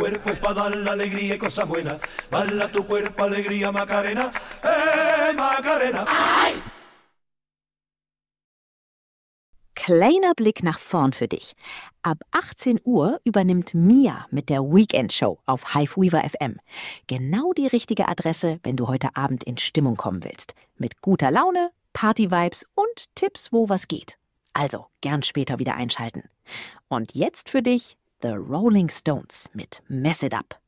cuerpo es para dar la alegría y cosas buenas. Bala tu cuerpo, alegría, Macarena, Macarena. Kleiner Blick nach vorn für dich. Ab 18 Uhr übernimmt Mia mit der Weekend Show auf Hive Weaver FM. Genau die richtige Adresse, wenn du heute Abend in Stimmung kommen willst. Mit guter Laune, Party-Vibes und Tipps, wo was geht. Also, gern später wieder einschalten. Und jetzt für dich The Rolling Stones mit Mess It Up.